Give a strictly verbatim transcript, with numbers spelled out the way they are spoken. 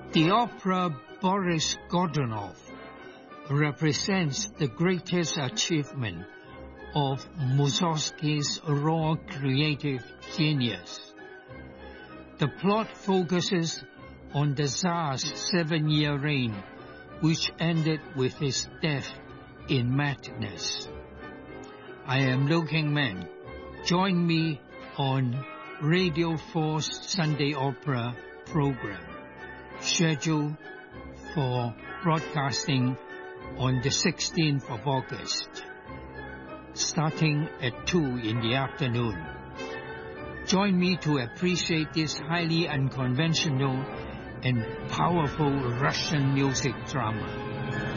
The opera Boris Godunov represents the greatest achievement of Mussorgsky's raw creative genius. The plot focuses on the Tsar's seven-year reign, which ended with his death in madness. I am Liu Kingman. Join me on Radio four's Sunday Opera program, scheduled for broadcasting on the sixteenth of August, starting at two in the afternoon. Join me to appreciate this highly unconventional and powerful Russian music drama.